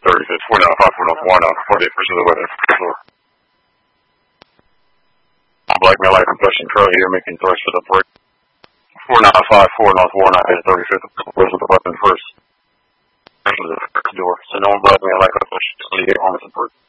35th, 495, 491, 48% of the weather. Black male light complexion, curly hair, making thrust for the break. 495, 4 North Warnock at 35th, was with the button first. The door. So no black male light complexion, curly hair, arms and break.